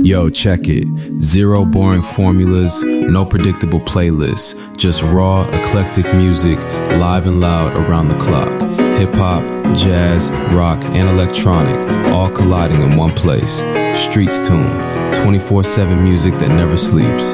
Yo, check it. Zero boring formulas, no predictable playlists, just raw, eclectic music, live and loud around the clock. Hip-hop, jazz, rock, and electronic, all colliding in one place. Streets Tune, 24/7 music that never sleeps.